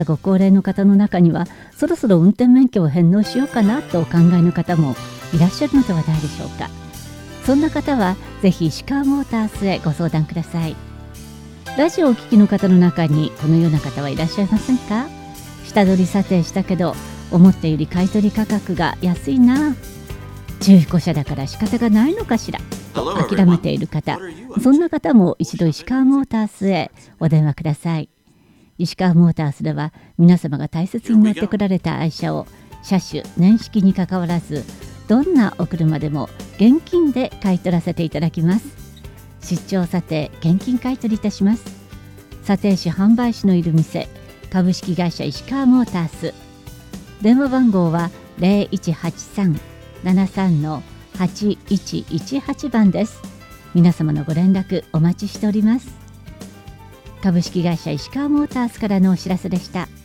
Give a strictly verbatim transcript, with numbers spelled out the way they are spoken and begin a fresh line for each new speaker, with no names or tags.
ご高齢の方の中にはそろそろ運転免許を返納しようかなとお考えの方もいらっしゃるのではないでしょうか。そんな方はぜひ石川モータースへご相談ください。ラジオをお聞きの方の中にこのような方はいらっしゃいませんか？下取り査定したけど思っている買取価格が安いな、中古車だから仕方がないのかしらと諦めている方、そんな方も一度石川モータースへお電話ください。石川モータースでは皆様が大切に乗ってこられた愛車を車種年式にかかわらずどんなお車でも現金で買い取らせていただきます。出張査定現金買い取りいたします。査定士販売士のいる店、株式会社石川モータース。電話番号は ゼロいちはちさん ななさん はちいちいちはち 番です。皆様のご連絡お待ちしております。株式会社石川モータースからのお知らせでした。